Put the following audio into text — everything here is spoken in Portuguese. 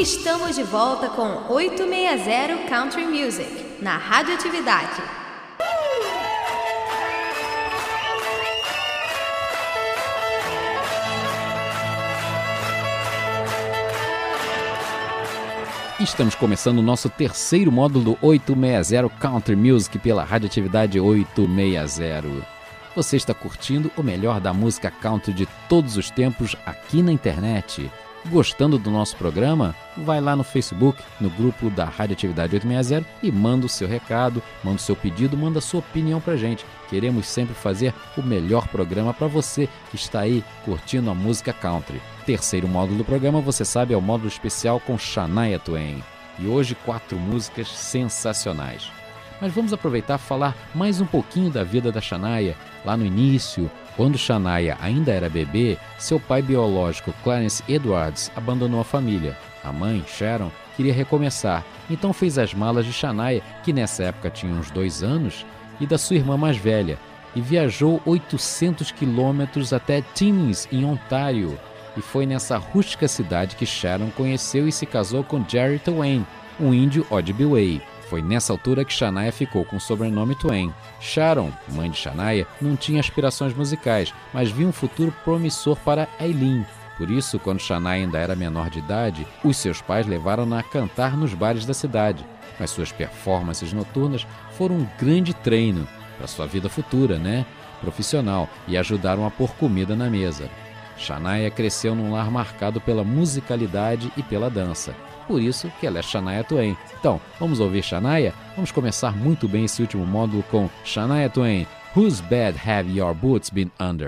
Estamos de volta com 860 Country Music, na Radioatividade. Estamos começando o nosso terceiro módulo do 860 Country Music pela Radioatividade 860. Você está curtindo o melhor da música country de todos os tempos aqui na internet. Gostando do nosso programa? Vai lá no Facebook, no grupo da Radioatividade 860 e manda o seu recado, manda o seu pedido, manda a sua opinião pra gente. Queremos sempre fazer o melhor programa para você que está aí curtindo a música country. Terceiro módulo do programa, você sabe, é o módulo especial com Shania Twain. E hoje 4 músicas sensacionais. Mas vamos aproveitar e falar mais um pouquinho da vida da Shania. Lá no início, quando Shania ainda era bebê, seu pai biológico, Clarence Edwards, abandonou a família. A mãe, Sharon, queria recomeçar, então fez as malas de Shania, que nessa época tinha uns 2 anos, e da sua irmã mais velha, e viajou 800 quilômetros até Timmins, em Ontário. E foi nessa rústica cidade que Sharon conheceu e se casou com Jerry Twain, um índio Ojibwe. Foi nessa altura que Shania ficou com o sobrenome Twain. Sharon, mãe de Shania, não tinha aspirações musicais, mas via um futuro promissor para Eileen. Por isso, quando Shania ainda era menor de idade, os seus pais levaram-na a cantar nos bares da cidade. Mas suas performances noturnas foram um grande treino para sua vida futura, profissional, e ajudaram a pôr comida na mesa. Shania cresceu num lar marcado pela musicalidade e pela dança. Por isso que ela é Shania Twain. Então, vamos ouvir Shania? Vamos começar muito bem esse último módulo com Shania Twain. Whose bed have your boots been under?